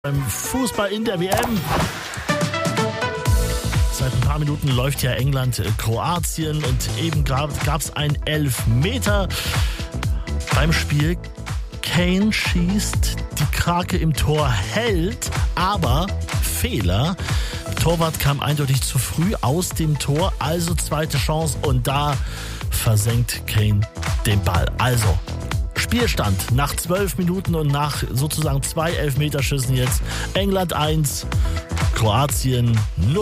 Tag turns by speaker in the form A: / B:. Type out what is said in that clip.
A: Beim Fußball in der WM. Seit ein paar Minuten läuft ja England-Kroatien und eben gab es einen Elfmeter beim Spiel. Kane schießt, die Krake im Tor hält, aber Fehler. Der Torwart kam eindeutig zu früh aus dem Tor, also zweite Chance und da versenkt Kane den Ball. Also Spielstand nach 12 Minuten und nach sozusagen 2 Elfmeterschüssen jetzt. England 1, Kroatien 0.